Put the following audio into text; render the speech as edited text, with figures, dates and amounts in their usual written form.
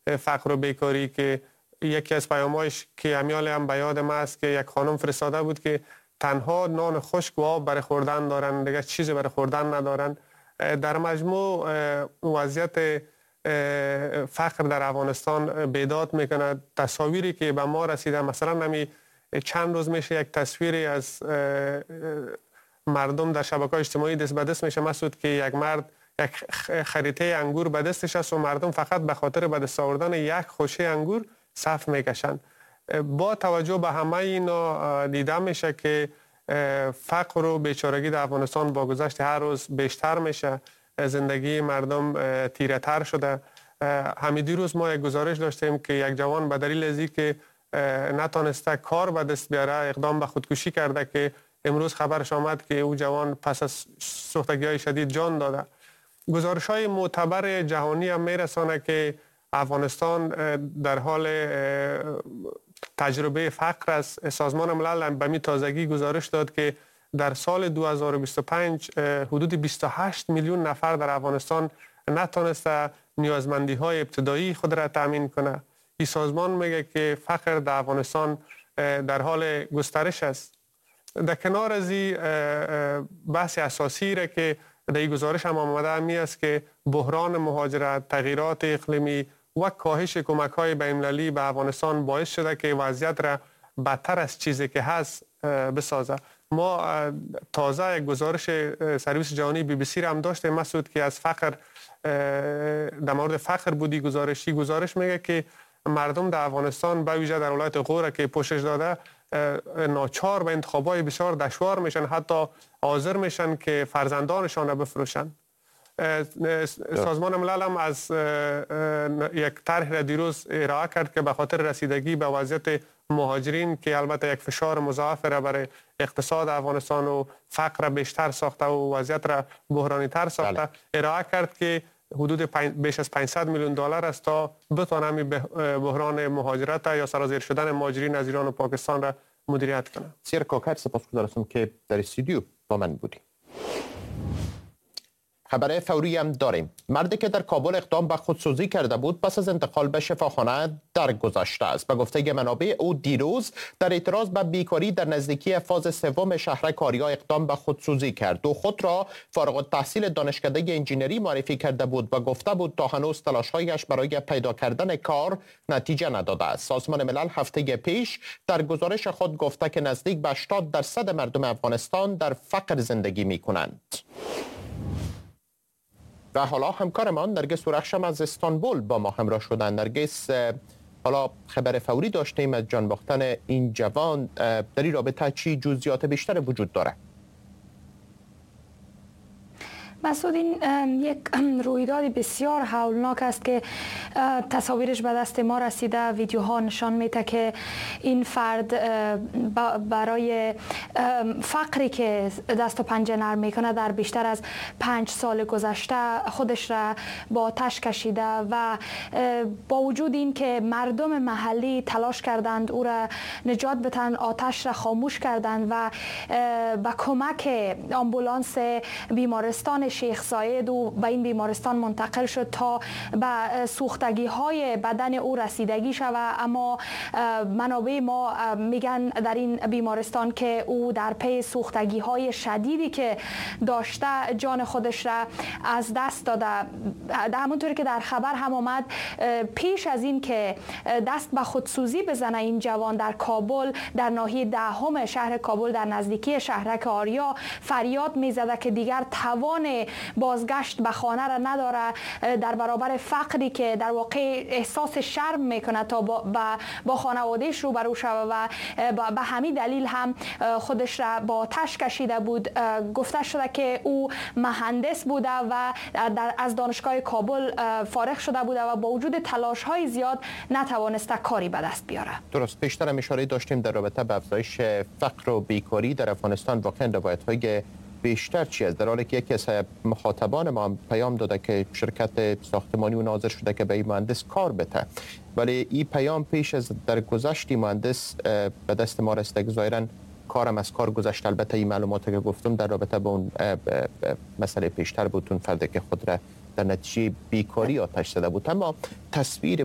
فقر و بیکاری که یکی از پیام‌هایش که امیال هم به یادم است که یک خانم فرستاده بود که تنها نان خشک و آب برای خوردن دارن، دیگه چیزی برای خوردن ندارن. در مجموع وضعیت فقر در افغانستان بیداد میکنه. تصاویری که به ما رسیده، مثلا نمی چند روز میشه یک تصویری از مردم در شبکه‌های اجتماعی دست به دست میشه مسعود که یک مرد یک خریطه انگور به دستش است و مردم فقط به خاطر به دست آوردن یک خوشه انگور صف میکشن. با توجه به همه اینا دیده میشه که فقر و بیچارگی در افغانستان با گذشت هر روز بیشتر میشه. زندگی مردم تیره تر شده. همین دیروز ما یک گزارش داشتیم که یک جوان به دلیل از اینکه نتونسته کار به دست بیاره اقدام به خودکشی کرده که امروز خبرش آمد که او جوان پس از سوختگی‌های شدید جان داده. گزارش‌های معتبر جهانی هم میرسانه که افغانستان در حال تجربه فقر است. سازمان ملل به می تازگی گزارش داد که در سال 2025 حدود 28 میلیون نفر در افغانستان نتونسته نیازمندی‌های ابتدایی خود را تامین کنه. این سازمان میگه که فقر در افغانستان در حال گسترش است. در کنار از این بحث اساسی را که در این گزارش هم آمده همی است که بحران مهاجرت، تغییرات اقلیمی و کاهش کمک‌های بین‌المللی به افغانستان باعث شده که وضعیت را بدتر از چیزی که هست بسازه. ما تازه یک گزارش سرویس جهانی BBC را هم داشتیم مسعود که از فقر در مورد فقر بودی گزارش میگه که مردم در افغانستان به ویژه در ولایت غور که پوشش داده ناچار به انتخابات بسیار دشوار میشن، حتی حاضر میشن که فرزندانشان را بفروشن. سازمان ملل هم از یک طرح را دیروز ارائه کرد که به خاطر رسیدگی به وضعیت مهاجرین که البته یک فشار مضاعف را برای اقتصاد افغانستان و فقر را بیشتر ساخته و وضعیت را بحرانی تر ساخته، ارائه کرد که حدود بیش از 500 میلیون دلار است تا بتونه بحران مهاجرت یا سرازیر شدن مهاجرین از ایران و پاکستان را مدیریت کنه. سیر کاکر، سپاسگزارم که در استودیو با من بودی. خبر فوری هم داریم. مردی که در کابل اقدام به خودسوزی کرده بود پس از انتقال به شفاخانه درگذشته است. به گفته منابع او دیروز در اعتراض به بیکاری در نزدیکی فاز سوم شهرک آریا اقدام به خودسوزی کرد و خود را فارغ التحصیل دانشکده انجینری معرفی کرده بود و گفته بود تا هنوز تلاش‌هایش برای پیدا کردن کار نتیجه نداده است. سازمان ملل هفته پیش در گزارش خود گفته که نزدیک به 80% مردم افغانستان در فقر زندگی می‌کنند. و حالا همکارمان نرگس ورخشم از استانبول با ما همراه شدن. نرگس، حالا خبر فوری داشتیم از جان باختن این جوان، در این رابطه چی جزئیات بیشتر وجود داره؟ مسعود، این یک رویداد بسیار هولناک است که تصاویرش به دست ما رسیده. ویدیوها نشان میده که این فرد برای فقری که دست و پنجه نرم میکنه در بیشتر از 5 سال گذشته خودش را با آتش کشیده و با وجود این که مردم محلی تلاش کردند او را نجات بدهند، آتش را خاموش کردند و با کمک آمبولانس بیمارستان شیخ زاید و به این بیمارستان منتقل شد تا به سوختگی های بدن او رسیدگی شود. اما منابع ما میگن در این بیمارستان که او در پی سوختگی های شدیدی که داشته جان خودش را از دست داده. همونطوری که در خبر هم آمد، پیش از این که دست به خودسوزی بزنه این جوان در کابل، در ناحیه دهم شهر کابل در نزدیکی شهرک آریا فریاد میزده که دیگر توان بازگشت به خانه را نداره، در برابر فقری که در واقع احساس شرم میکنه تا با خانوادهش روبرو شود و به همین دلیل هم خودش را با آتش کشیده بود. گفته شده که او مهندس بوده و از دانشگاه کابل فارغ شده بوده و با وجود تلاش های زیاد نتوانسته کاری به دست بیاره. درست، پیشتر هم اشاره داشتیم در رابطه با افزایش فقر و بیکاری در افغانستان واقعا روایت های بیشتر چی است، در حالی که یکی از مخاطبان ما پیام داده که شرکت ساختمانی او ناظر شده که به این مهندس کار بده، ولی این پیام پیش از درگذشت مهندس به دست ما رسیده که ظاهراً کارم از کار گذشت. البته این معلوماتی که گفتم در رابطه با اون مسئله پیشتر بود، اون فردی که خود را در نتیجه بیکاری آتش زده بود. اما تصویر